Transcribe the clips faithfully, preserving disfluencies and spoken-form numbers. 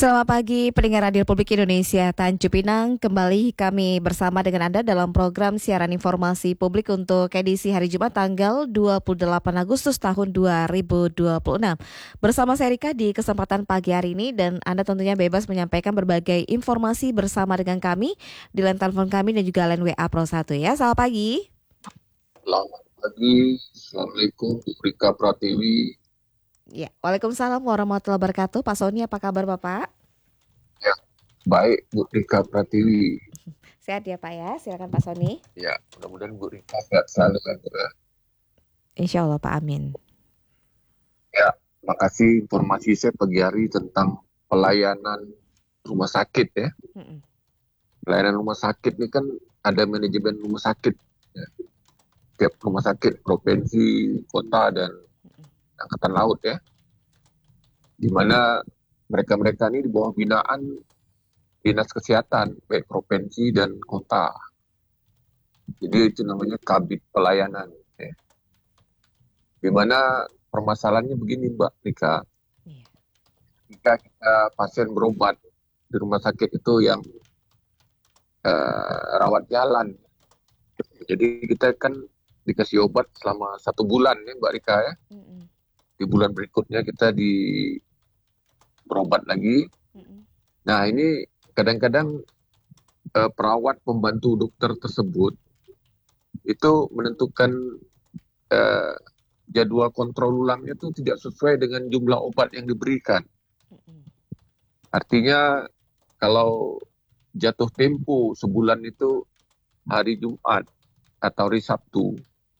Selamat pagi pendengar Radio Republik Indonesia Tanjung Pinang. Kembali kami bersama dengan Anda dalam program siaran informasi publik untuk edisi hari Jumat tanggal dua puluh delapan Agustus tahun dua ribu dua puluh enam. Bersama saya Rika di kesempatan pagi hari ini, dan Anda tentunya bebas menyampaikan berbagai informasi bersama dengan kami di line telepon kami dan juga line W A Pro satu ya. Selamat pagi. Selamat pagi. Assalamualaikum Bu Rika Pratiwi. Ya, Waalaikumsalam warahmatullahi wabarakatuh. Pak Sony, apa kabar Bapak? Ya, baik Bu Rika Pratiwi. Sehat ya Pak ya, silakan Pak Sony. Ya, mudah-mudahan Bu Rika sehat selalu kan. Insya Allah Pak, amin. Ya, makasih informasi saya pagi hari tentang pelayanan rumah sakit ya. Mm-mm. Pelayanan rumah sakit ini kan ada manajemen rumah sakit. Ya. Tiap rumah sakit, provinsi, kota, dan Angkatan Laut ya, di mana mereka-mereka ini di bawah binaan dinas kesehatan baik provinsi dan kota. Jadi itu namanya kabit pelayanan. Ya. Di mana permasalahannya begini Mbak Rika, jika kita pasien berobat di rumah sakit itu yang uh, rawat jalan, jadi kita kan dikasih obat selama satu bulan ya Mbak Rika ya. Mm-mm. Di bulan berikutnya kita di berobat lagi. Mm-hmm. Nah ini kadang-kadang eh, perawat pembantu dokter tersebut itu menentukan eh, jadwal kontrol ulangnya itu tidak sesuai dengan jumlah obat yang diberikan. Mm-hmm. Artinya kalau jatuh tempo sebulan itu hari Jumat atau hari Sabtu,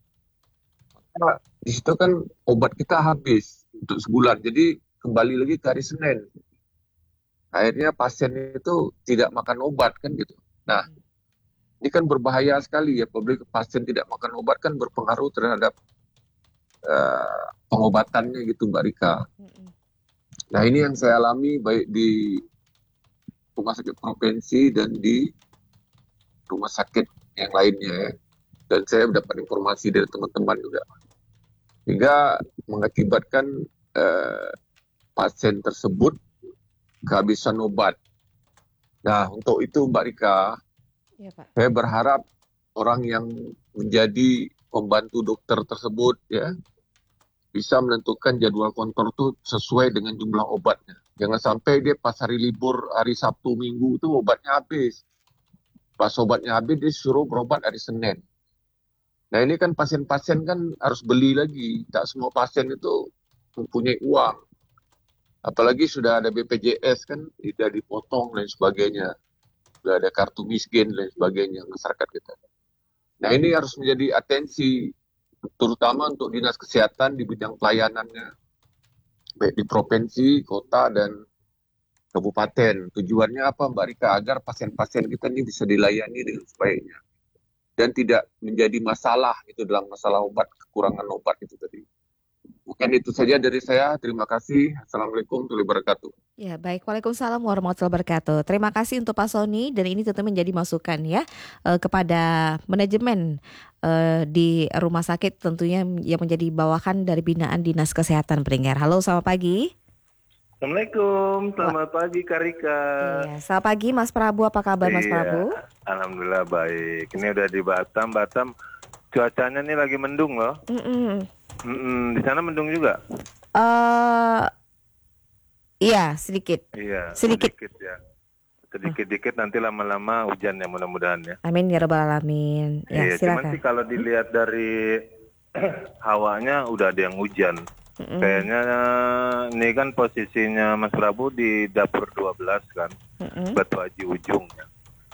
nah, di situ kan obat kita habis untuk sebulan, jadi kembali lagi ke hari Senin. Akhirnya pasien itu tidak makan obat kan gitu. Nah, ini kan berbahaya sekali ya, apabila pasien tidak makan obat kan berpengaruh terhadap uh, pengobatannya gitu Mbak Rika. Nah ini yang saya alami baik di rumah sakit provinsi dan di rumah sakit yang lainnya ya. Dan saya mendapat informasi dari teman-teman juga, hingga mengakibatkan eh, pasien tersebut kehabisan obat. Nah, untuk itu Mbak Rika, ya, Pak, saya berharap orang yang menjadi pembantu dokter tersebut ya bisa menentukan jadwal kontrol itu sesuai dengan jumlah obatnya. Jangan sampai dia pas hari libur, hari Sabtu, Minggu itu obatnya habis. Pas obatnya habis dia suruh berobat hari Senin. Nah ini kan pasien-pasien kan harus beli lagi. Tak semua pasien itu mempunyai uang. Apalagi sudah ada B P J S kan, tidak dipotong dan sebagainya. Sudah ada kartu miskin dan sebagainya masyarakat kita. Nah ini harus menjadi atensi, terutama untuk dinas kesehatan di bidang pelayanannya. Baik di provinsi, kota, dan kabupaten. Tujuannya apa Mbak Rika? Agar pasien-pasien kita ini bisa dilayani dengan sebaiknya. Dan tidak menjadi masalah itu dalam masalah obat, kekurangan obat itu tadi. Mungkin itu saja dari saya. Terima kasih. Assalamualaikum warahmatullahi wabarakatuh. Ya baik, Waalaikumsalam warahmatullahi wabarakatuh. Terima kasih untuk Pak Sony, dan ini tentu menjadi masukan ya eh, kepada manajemen eh, di rumah sakit tentunya yang menjadi bawahan dari binaan Dinas Kesehatan pendengar. Halo, selamat pagi. Assalamualaikum, selamat Wah. pagi Kak Rika. Iya, selamat pagi Mas Prabu, apa kabar Mas iya, Prabu? Alhamdulillah baik. Ini udah di Batam, Batam cuacanya nih lagi mendung loh. Mm-mm. Mm-mm. Di sana mendung juga? Uh, iya, sedikit. Iya, sedikit, sedikit ya. Sedikit-dikit nanti lama-lama hujan ya mudah-mudahan ya. Amin ya rabbal alamin. Ya, iya, silakan. cuman sih kalau dilihat dari hawanya udah ada yang hujan. Mm-hmm. Kayaknya ini kan posisinya Mas Prabu di dapur dua belas kan, mm-hmm. Batu Haji ujung ya.